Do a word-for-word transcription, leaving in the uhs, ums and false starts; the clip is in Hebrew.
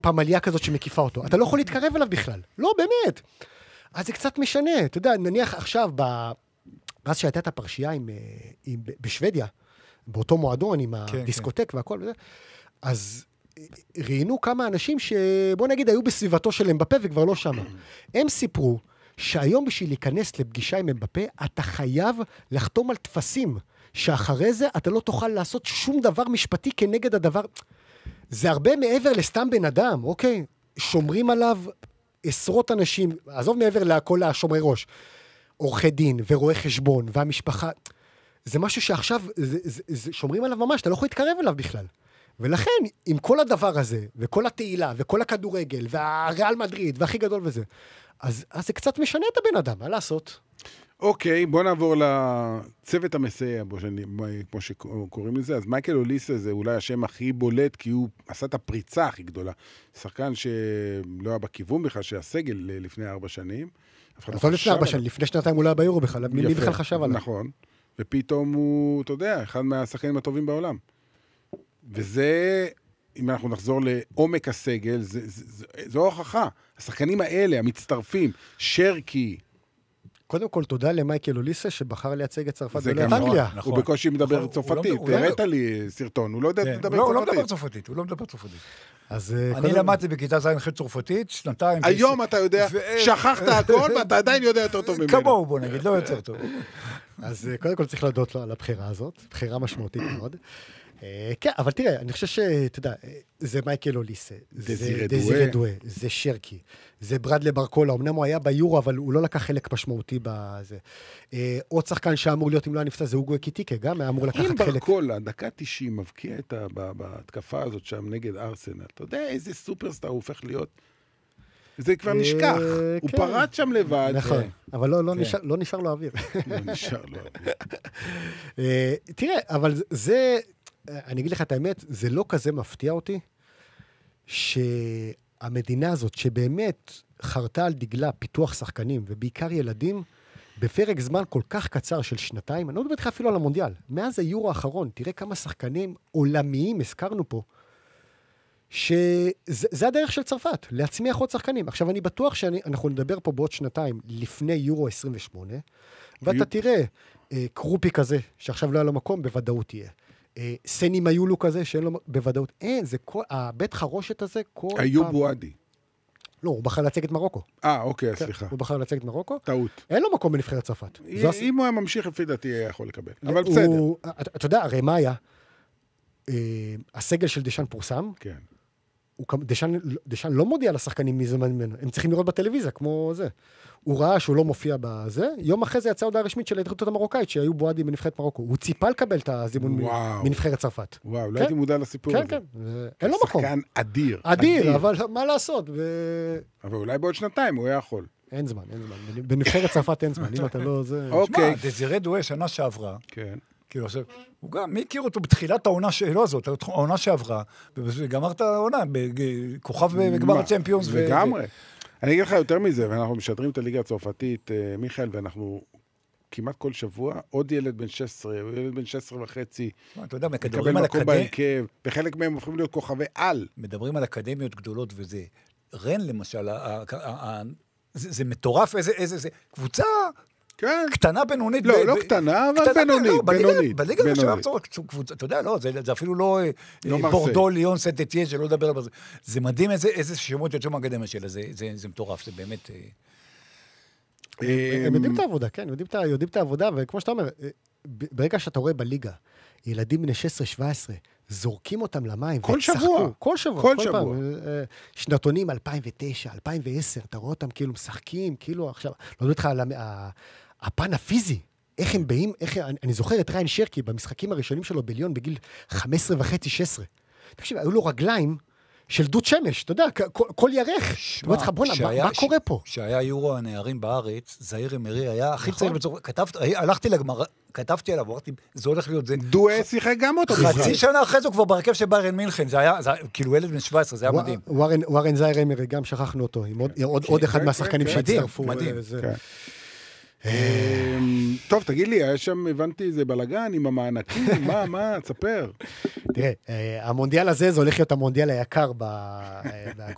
פמליה כזאת שמקיפה אותו. אתה לא יכול להתקרב אליו בכלל. לא, באמת. אז זה קצת משנה. אתה יודע, נניח עכשיו, אז שהייתה את הפרשייה עם, עם, בשוודיה, באותו מועדון, עם כן, הדיסקוטק כן. והכל, אז ראינו כמה אנשים שבוא נגיד, היו בסביבתו של אמבפה וכבר לא שמה. הם סיפרו שהיום בשביל להיכנס לפגישה עם אמבפה, אתה חייב לחתום על תפסים, שאחרי זה אתה לא תוכל לעשות שום דבר משפטי כנגד הדבר. זה הרבה מעבר לסתם בן אדם, אוקיי? שומרים עליו עשרות אנשים, עזוב מעבר לכל השומרי ראש, עורכי דין ורואי חשבון והמשפחה, זה משהו שעכשיו, זה, זה, זה, שומרים עליו ממש, אתה לא יכול להתקרב אליו בכלל. ולכן, עם כל הדבר הזה, וכל התהילה, וכל הכדורגל, והריאל מדריד, והכי גדול וזה, אז, אז זה קצת משנה את הבן אדם, מה לעשות? אוקיי, בוא נעבור לצוות המסייע, כמו שקוראים לזה. אז מייקל אוליסה זה אולי השם הכי בולט, כי הוא עשה את הפריצה הכי גדולה. שחקן שלא היה בכיוון בכלל, שהסגל לפני ארבע שנים. אז לא לפני ארבע שנים, לפני שנתיים הוא לא היה ביורו בכלל, מי בכלל חשב עליו? נכון, ופתאום הוא, אתה יודע, אחד מהשחקנים הטובים בעולם. וזה, אם אנחנו נחזור לעומק הסגל, זו הוכחה. השחקנים האלה, המצטרפים, שרקי, קודם כל, תודה למייקל אוליסה, שבחר לייצג את צרפת ולא את אנגליה. הוא בקושי מדבר צרפתית, תראית לי סרטון, הוא לא יודע לדבר צרפתית. הוא לא מדבר צרפתית, הוא לא מדבר צרפתית. אני למדתי בכיתה ז' ח' צרפתית, שנתיים. היום אתה יודע, שכחת הכל, ואתה עדיין יודע יותר טוב ממנו. כמוהו, בוא נגיד, לא יותר טוב. אז קודם כל צריך להודות לו על הבחירה הזאת, בחירה משמעותית מאוד. כן, אבל תראה, אני חושב שאתה יודע, זה מייקל אוליסה, זה דזירה דואה, זה שרקי, זה ברדלי ברקולה, אמנם הוא היה ביורו, אבל הוא לא לקח חלק משמעותי בזה. עוד שחקן שאמור להיות, אם לא נפצע, זה אוגו אקיטיקה, גם היה אמור לקחת חלק. אם ברקולה, דקה תשעים, מבקיע בהתקפה הזאת שם נגד ארסנל, אתה יודע איזה סופרסטאר הוא הופך להיות? זה כבר נשכח, הוא פרט שם לבד. נכון, אבל לא נשאר לו אוויר. לא נשאר לו אוויר. תראה, אבל זה... אני אגיד לך את האמת, זה לא כזה מפתיע אותי, שהמדינה הזאת, שבאמת חרתה על דגלה פיתוח שחקנים, ובעיקר ילדים, בפרק זמן כל כך קצר של שנתיים, אני לא מדבר איתך אפילו על המונדיאל, מאז היורו האחרון, תראה כמה שחקנים עולמיים הזכרנו פה, שזה הדרך של צרפת, להצמיח עוד שחקנים. עכשיו, אני בטוח שאנחנו נדבר פה בעוד שנתיים, לפני יורו עשרים ושמונה, ואתה תראה, קרופי כזה, שעכשיו לא היה לו מקום, בוודאות תהיה. סנים היו לו כזה, שאין לו בוודאות. אין, זה כל, הבית חרושת הזה, כל פעם... היו בועדי. לא, הוא בחר לצג את מרוקו. אה, אוקיי, סליחה. הוא בחר לצג את מרוקו. טעות. אין לו מקום בנבחרת צרפת. אם הוא היה ממשיך, לפי דעתי היה יכול לקבל. אבל בסדר. אתה יודע, הרי מה היה? הסגל של דשן פורסם. כן. דשן, דשן לא מודיע לשחקנים מזמן ממנו. הם צריכים לראות בטלוויזיה, כמו זה. הוא ראה שהוא לא מופיע בזה. יום אחרי זה יצאה הודעה רשמית של ההתאחדות המרוקאית, שהיו בועדים בנבחרת מרוקו. הוא ציפה לקבל את הזימון מנבחרת צרפת. וואו, לא הייתי מודע לסיפור הזה. כן, כן. אין לו מקום. שחקן אדיר. אדיר, אבל מה לעשות? אבל אולי בעוד שנתיים הוא היה יכול. אין זמן, אין זמן. בנבחרת צרפת אין זמן. אם אתה לא זה... אוקיי. דזירה דואה, שנה שעברה. כן. כאילו, עכשיו, הוא גם, מי הכיר אותו בתחילת העונה שלו הזאת, העונה שעברה, וגמר את העונה, כוכב בגמר הצ'מפיונס. לגמרי. אני אגיד לך יותר מזה, ואנחנו משדרים את הליגה הצרפתית, מיכאל, ואנחנו כמעט כל שבוע, עוד ילד בן שש עשרה, ילד בן שש עשרה וחצי, אתה יודע, מקבל מקום בהרכב, וחלק מהם הופכים להיות כוכבי על. מדברים על אקדמיות גדולות וזה. רן, למשל, זה מטורף, איזה קבוצה... קטנה בינונית. לא, לא קטנה, אבל בינונית. בינונית. בליגה הזאת קבוצה, אתה יודע, לא, זה אפילו לא בורדו, ליון, סנט-אתיין, שלא לדבר על זה. זה מדהים איזה שמות יוצאים מהאקדמיה שלה, זה מטורף, זה באמת... הם יודעים את העבודה, כן, יודעים את העבודה, וכמו שאתה אומר, ברגע שאתה רואה בליגה, ילדים בני שש עשרה שבע עשרה, זורקים אותם למים. כל שבוע. כל שבוע. כל שבוע. שנתונים אלפיים ותשע, אלפיים ועשר, אתה רואה אותם כאילו משחקים, כאילו עכשיו, לא יודע לך על הפן הפיזי, איך הם באים, איך, אני זוכר את ריין שרקי במשחקים הראשונים שלו בליון בגיל חמש עשרה וחצי שש עשרה. תקשיב, היו לו רגליים של דוד שמש, אתה יודע, כל ירך. אתה אומר לך, בוא'נה, מה קורה פה? שהיה יורו הנערים בארץ, זהיר אמרי היה הכי צעיר בצורה, הלכתי לגמר, כתבתי עליו, אמרתי, זה הולך להיות זה. דואה שיחק גם אותו. חצי שנה אחרי זה הוא כבר ברכב של ביירן מינכן, זה היה, כאילו ילד בן שבע עשרה, זה היה מדהים. וורן זהיר אמרי, גם שכחנו אותו, עם עוד אחד מהשחקנים שהצטרפו. מדהים, מדהים. טוב, תגיד לי, היה שם, הבנתי, איזה בלגן עם המענקים, מה, מה, תספר. תראה, המונדיאל הזה, זה הולך להיות המונדיאל היקר